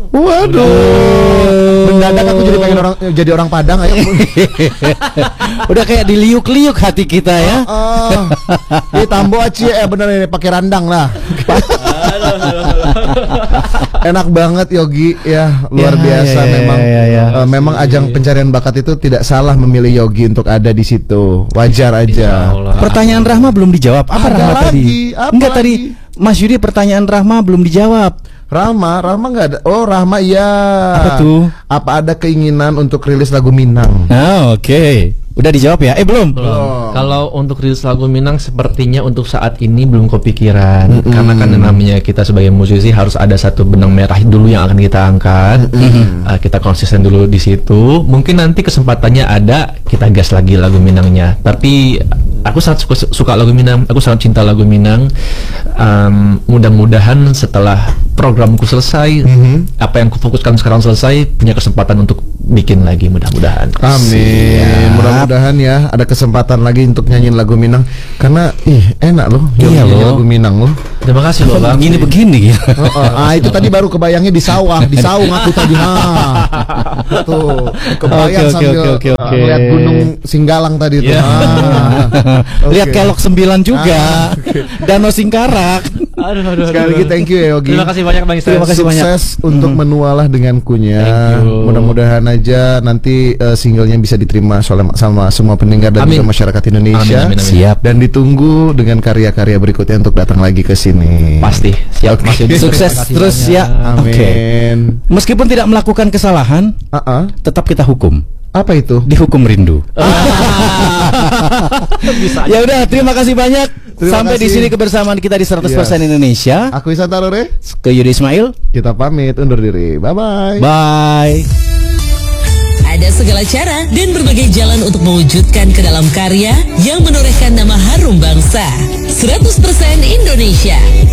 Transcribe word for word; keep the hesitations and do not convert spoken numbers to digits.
Waduh. Mendadak aku jadi pengen orang jadi orang Padang ayo. Udah kayak diliuk-liuk hati kita ya. Oh, ini tambo aci eh bener ini pakai randang lah. Enak banget Yogi ya, luar Ya, biasa ya, ya, memang. ya, ya. Uh, memang ajang pencarian bakat itu tidak salah memilih Yogi untuk ada di situ. Wajar aja. Pertanyaan Rahma belum dijawab. Apa Ada Rahma lagi, tadi? apa Enggak lagi? tadi Mas Yudi pertanyaan Rahma belum dijawab. Rahma, Rahma nggak ada. Oh, Rahma iya. Apa tuh? Apa ada keinginan untuk rilis lagu Minang? Ah, oke. Okay. Udah dijawab ya? Eh belum. Belum. Kalau untuk rilis lagu Minang sepertinya untuk saat ini belum kepikiran. Mm-hmm. Karena kan namanya kita sebagai musisi harus ada satu benang merah dulu yang akan kita angkat. Mm-hmm. uh, Kita konsisten dulu di situ. Mungkin nanti kesempatannya ada, kita gas lagi lagu Minangnya. Tapi aku sangat suka, suka lagu Minang. Aku sangat cinta lagu Minang. um, Mudah-mudahan setelah programku selesai, mm-hmm. apa yang kufokuskan sekarang selesai, punya kesempatan untuk bikin lagi, mudah-mudahan. Amin. Siap. Mudah-mudahan ya ada kesempatan lagi untuk nyanyiin lagu Minang karena ih enak loh. Iya nyanyi loh. lagu Minang loh. Terima kasih loh Bang. Begini-begini gitu. Oh, oh. Ah itu tadi baru kebayangnya di sawah, di saung aku tadi. Nah, tuh kebayang Oke, oke, sambil oke, oke, oke. uh, lihat Gunung Singgalang tadi tuh. Yeah. Ah, oke. Lihat Kelok sembilan juga. Ah, okay. Danau Singkarak. Aduh, aduh, Sekali lagi thank you ya Yogi. Terima kasih banyak Bang Isra. Terima kasih banyak. Sukses untuk Hmm. menualah dengan kunya. Thank you. Mudah-mudahan aja nanti uh, singlenya bisa diterima soal- sama semua pendengar dan Amin. juga masyarakat Indonesia. Amin, amin, amin. Siap. Dan ditunggu dengan karya-karya berikutnya untuk datang lagi ke sini. Pasti. Siap. Oke. Mas Yudi. Sukses Terima kasih terus banyak. ya. Amin. Oke. Meskipun tidak melakukan kesalahan, Uh-uh. tetap kita hukum. Apa itu? Dihukum rindu. Bisa. Ya udah, terima kasih banyak. Terima Sampai di kasih. sini kebersamaan kita di seratus persen Yes. Indonesia. Aku Isan Tarore. Ke Yudi Ismail. Kita pamit undur diri. Bye bye. Bye. Ada segala cara dan berbagai jalan untuk mewujudkan ke dalam karya yang menorehkan nama harum bangsa. seratus persen Indonesia.